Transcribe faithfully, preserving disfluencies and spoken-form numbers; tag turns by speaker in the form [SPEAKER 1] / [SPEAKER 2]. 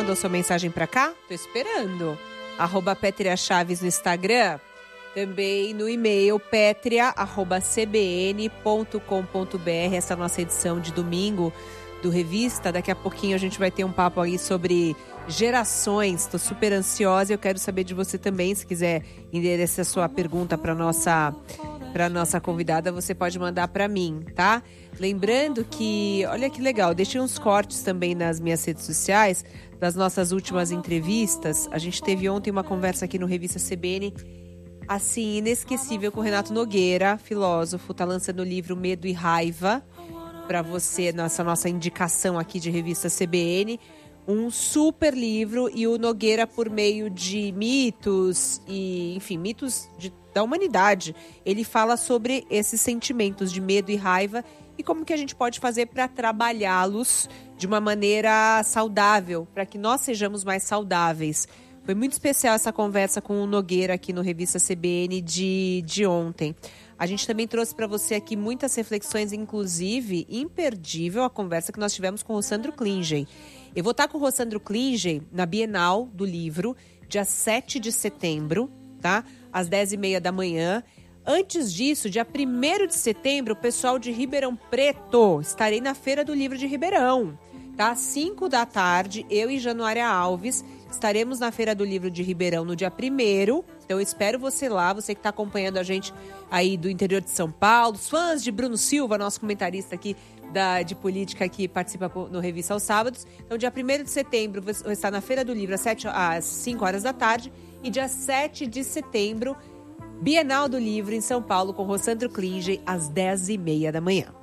[SPEAKER 1] mandou sua mensagem pra cá? Tô esperando. Arroba Pétria Chaves no Instagram. Também no e-mail pétria arroba c b n ponto com ponto b r. Essa é a nossa edição de domingo do Revista. Daqui a pouquinho a gente vai ter um papo aí sobre gerações. Estou super ansiosa e eu quero saber de você também. Se quiser endereçar a sua pergunta para nossa para nossa convidada, você pode mandar para mim, tá? Lembrando que, olha que legal, deixei uns cortes também nas minhas redes sociais das nossas últimas entrevistas. A gente teve ontem uma conversa aqui no Revista C B N, assim, inesquecível, com o Renato Nogueira, filósofo. Tá lançando o livro Medo e Raiva para você, nossa, nossa indicação aqui de Revista C B N. Um super livro, e o Nogueira, por meio de mitos e, enfim, mitos de, da humanidade, ele fala sobre esses sentimentos de medo e raiva e como que a gente pode fazer para trabalhá-los de uma maneira saudável, para que nós sejamos mais saudáveis. Foi muito especial essa conversa com o Nogueira aqui no Revista C B N de, de ontem. A gente também trouxe para você aqui muitas reflexões, inclusive imperdível a conversa que nós tivemos com o Rossandro Klingen. Eu vou estar com o Rossandro Klingen na Bienal do Livro, dia sete de setembro, tá? Às dez e meia da manhã. Antes disso, dia primeiro de setembro, o pessoal de Ribeirão Preto, estarei na Feira do Livro de Ribeirão, tá? Às cinco da tarde, eu e Januária Alves estaremos na Feira do Livro de Ribeirão no dia primeiro. Então eu espero você lá, você que está acompanhando a gente aí do interior de São Paulo, os fãs de Bruno Silva, nosso comentarista aqui da, de política que participa no Revista aos sábados. Então dia primeiro de setembro vou estar na Feira do Livro às, sete, às cinco horas da tarde, e dia sete de setembro, Bienal do Livro em São Paulo com Rossandro Klingen às dez e meia da manhã.